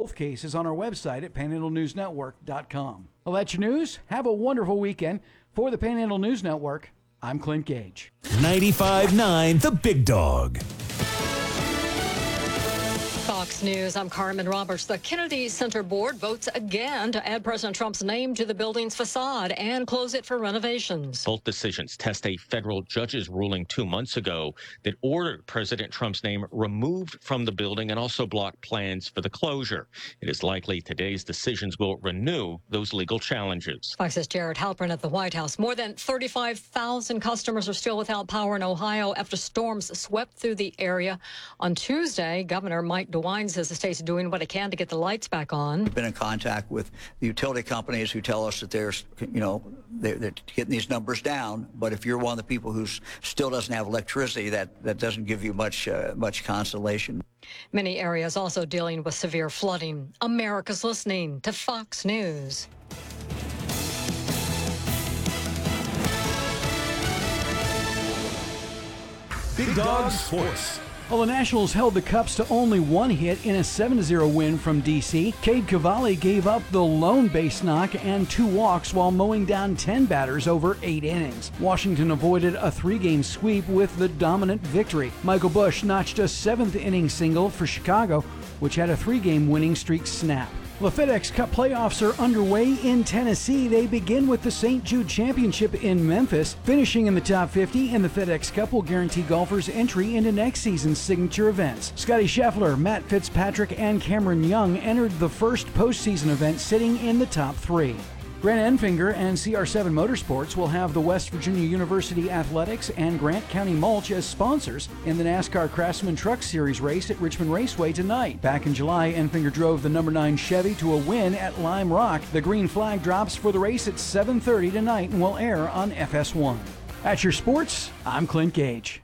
both cases on our website at panhandlenewsnetwork.com. Well, that's your news. Have a wonderful weekend. For the Panhandle News Network, I'm Clint Gage. 95.9 The Big Dog. Fox News, I'm Carmen Roberts. The Kennedy Center Board votes again to add President Trump's name to the building's facade and close it for renovations. Both decisions test a federal judge's ruling 2 months ago that ordered President Trump's name removed from the building and also blocked plans for the closure. It is likely today's decisions will renew those legal challenges. Fox's Jared Halpern at the White House. More than 35,000 customers are still without power in Ohio after storms swept through the area. On Tuesday, Governor Mike DeWine says the state's doing what it can to get the lights back on. We've been in contact with the utility companies who tell us that they're getting these numbers down. But if you're one of the people who still doesn't have electricity, that doesn't give you much consolation. Many areas also dealing with severe flooding. America's listening to Fox News. Big Dog Sports. Well, the Nationals held the Cubs to only one hit in a 7-0 win from D.C. Cade Cavalli gave up the lone base knock and 2 walks while mowing down 10 batters over 8 innings. Washington avoided a 3-game sweep with the dominant victory. Michael Busch notched a 7th-inning single for Chicago, which had a 3-game winning streak snap. The FedEx Cup playoffs are underway in Tennessee. They begin with the St. Jude Championship in Memphis. Finishing in the top 50 in the FedEx Cup will guarantee golfers entry into next season's signature events. Scotty Scheffler, Matt Fitzpatrick, and Cameron Young entered the first postseason event sitting in the top 3. Grant Enfinger and CR7 Motorsports will have the West Virginia University Athletics and Grant County Mulch as sponsors in the NASCAR Craftsman Truck Series race at Richmond Raceway tonight. Back in July, Enfinger drove the number 9 Chevy to a win at Lime Rock. The green flag drops for the race at 7:30 tonight and will air on FS1. At your sports, I'm Clint Gage.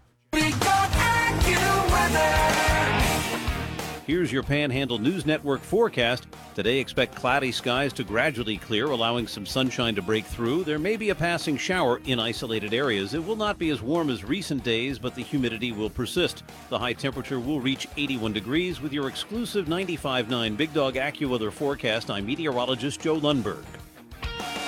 Here's your Panhandle News Network forecast. Today, expect cloudy skies to gradually clear, allowing some sunshine to break through. There may be a passing shower in isolated areas. It will not be as warm as recent days, but the humidity will persist. The high temperature will reach 81 degrees. With your exclusive 95.9 Big Dog AccuWeather forecast, I'm meteorologist Joe Lundberg.